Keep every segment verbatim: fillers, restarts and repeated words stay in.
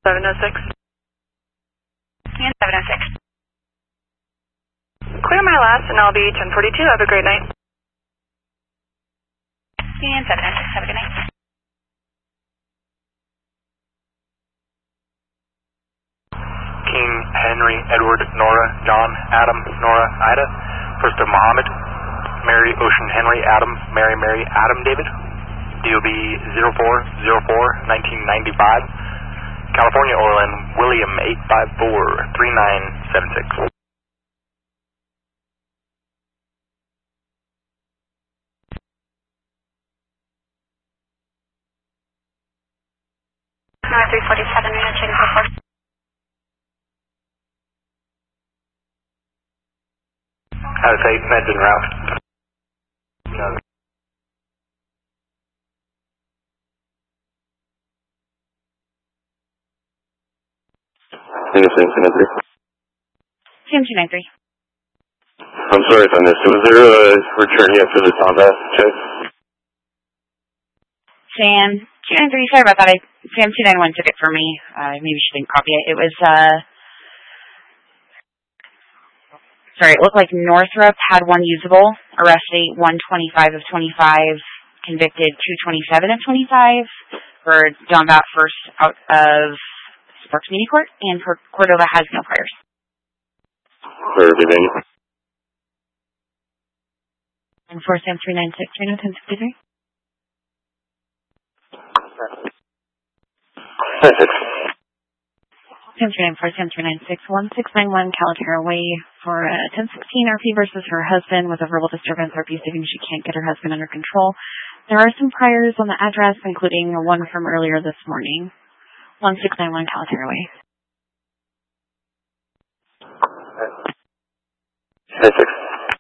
seven oh six. And seven oh six. Clear my last and I'll be ten forty-two. Have a great night. And seven oh six. Have a good night. King, Henry, Edward, Nora, John, Adam, Nora, Ida. First of Muhammad, Mary, Ocean, Henry, Adam, Mary, Mary, Adam, David. D O B zero four zero four nineteen ninety-five. California, Orland, William eight five four three nine seven six. North three forty-seven, we're checking for four. Out of eight, meds en route. No. I think it's Sam two nine three. Sam two nine three. I'm sorry if I missed it. Was there a return yet for the Tombass check? Sam two nine three, sorry about that. I, Sam two nine one took it for me. Uh, maybe she didn't copy it. It was, uh, sorry, it looked like Northrop had one usable. Arrest date one twenty-five of twenty-five. Convicted two twenty-seven of twenty-five. For Dombat first out of Sparks Muni Court, and for Cordova has no priors. Clear the venue. And for Sam three nine six, Reno ten sixty-three. Perfect. Sam three nine four, Sam three nine six, one six nine one Calaterra Way for uh, ten sixteen R P versus her husband with a verbal disturbance. R P stating she can't get her husband under control. There are some priors on the address, including one from earlier this morning. one six nine one Calaterra Way. Perfect.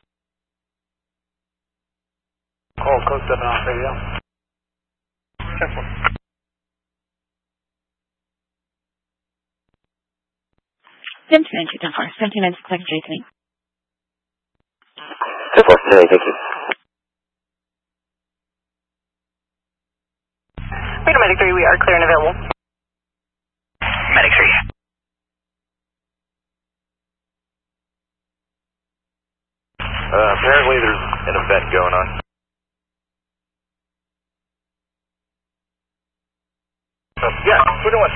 Call code seven off radio. Careful. Sam two nine two ten four, Sam two nine six, J three. ten four, thank you. Reno Medic three, we are clear and available. Medic three. Uh, apparently there's an event going on. Uh, yeah, we're doing.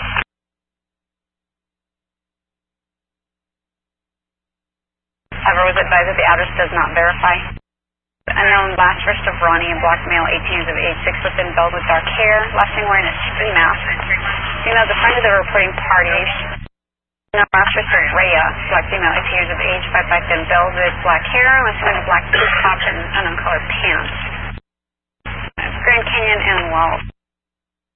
Ever was advised that the address does not verify. Unknown last first of Ronnie, a black male, eighteen years of age, six foot thin, bald with dark hair, last name wearing a ski mask. Female defined as a reporting party. No, last first of Rhea, black female, eighteen years of age, five five thin, velvet, black hair, last name a black blue top and unknown colored pants. Grand Canyon and Wall.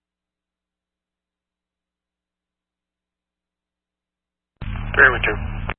Very mature.